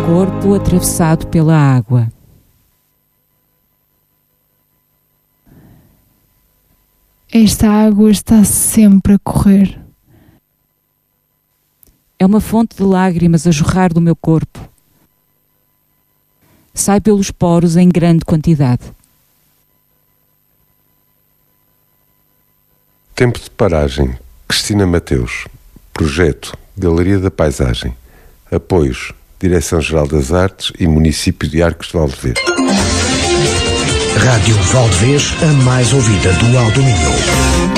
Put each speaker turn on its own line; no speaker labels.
corpo atravessado pela água.
Esta água está sempre a correr.
É uma fonte de lágrimas a jorrar do meu corpo. Sai pelos poros em grande quantidade.
Tempo de paragem. Cristina Mateus. Projeto Galeria da Paisagem. Apoios Direção-Geral das Artes e Município de Arcos de Valdevez.
Rádio Valdevez, a mais ouvida do Alto Minho.